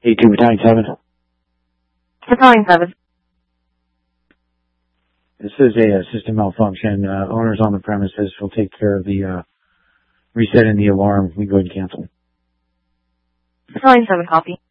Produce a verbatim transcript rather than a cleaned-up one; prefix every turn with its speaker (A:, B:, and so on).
A: eight two Battalion seven.
B: Battalion seven.
A: This is a, uh system malfunction. Uh, owners on the premises will take care of the uh, resetting the alarm. We can go ahead and cancel.
B: Battalion seven, copy.